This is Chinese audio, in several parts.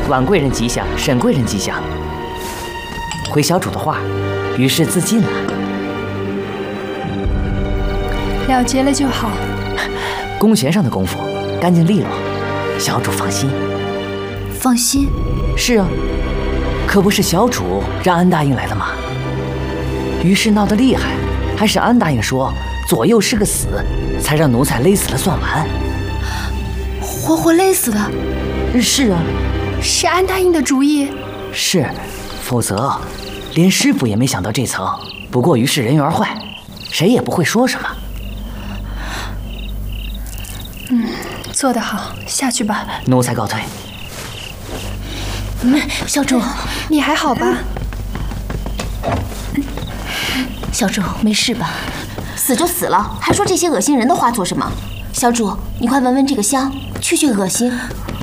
婉贵人吉祥，沈贵人吉祥。回小主的话，于是自尽了。 了结了就好。 弓弦上的功夫干净利落，小主放心。 放心？ 是啊，可不是小主让安答应来的吗？于是闹得厉害，还是安答应说左右是个死，才让奴才勒死了算完。 活活勒死的？ 是啊。 是安答应的主意？ 是，否则连师傅也没想到这层。不过于是人缘坏，谁也不会说什么。 做得好，下去吧。 奴才告退。 小主， 你还好吧？ 小主，没事吧？死就死了，还说这些恶心人的话做什么？小主，你快闻闻这个香，去去恶心。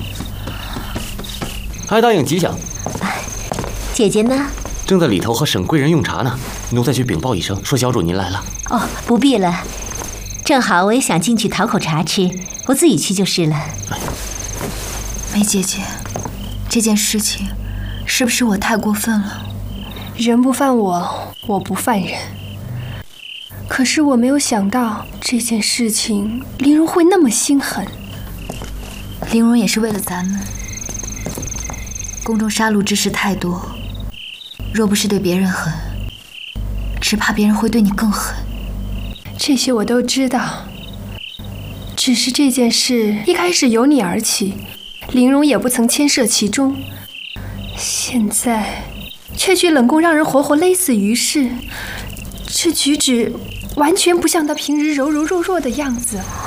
安答应吉祥。 姐姐呢？ 正在里头和沈贵人用茶呢。奴才去禀报一声，说小主您来了。 哦，不必了，正好我也想进去讨口茶吃，我自己去就是了。 梅姐姐，这件事情是不是我太过分了？ 人不犯我，我不犯人。可是我没有想到这件事情，玲珑会那么心狠。 玲珑也是为了咱们。宫中杀戮之事太多，若不是对别人狠，只怕别人会对你更狠。 这些我都知道，只是这件事一开始由你而起，玲珑也不曾牵涉其中，现在却去冷宫让人活活勒死于氏，这举止完全不像她平日柔柔弱弱的样子。